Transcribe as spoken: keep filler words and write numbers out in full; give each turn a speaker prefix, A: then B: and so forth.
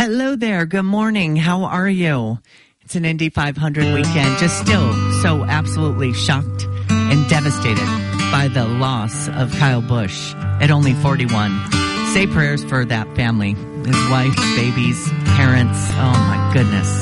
A: Hello there. Good morning. How are you? It's an Indy five hundred weekend. Just still so absolutely shocked and devastated by the loss of Kyle Busch at only forty-one. Say prayers for that family, his wife, babies, parents. Oh, my goodness.